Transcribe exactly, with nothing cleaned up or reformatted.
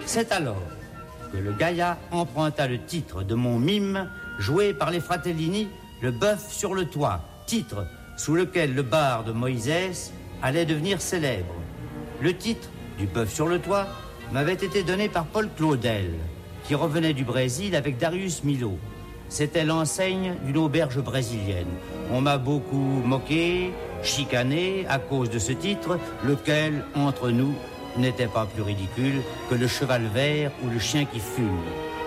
C'est alors que le Gaïa emprunta le titre de mon mime, joué par les Fratellini, le bœuf sur le toit, titre sous lequel le barde Moïse allait devenir célèbre. Le titre du bœuf sur le toit m'avait été donné par Paul Claudel, qui revenait du Brésil avec Darius Milhaud. C'était l'enseigne d'une auberge brésilienne. On m'a beaucoup moqué, chicané à cause de ce titre, lequel, entre nous, n'était pas plus ridicule que le cheval vert ou le chien qui fume.